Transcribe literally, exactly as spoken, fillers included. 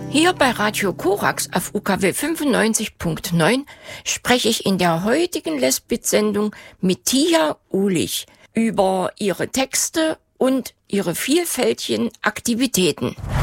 Hier bei Radio Korax auf U K W fünfundneunzig Punkt neun spreche ich in der heutigen Lesbit-Sendung mit Tia Uhlich über ihre Texte und ihre vielfältigen Aktivitäten.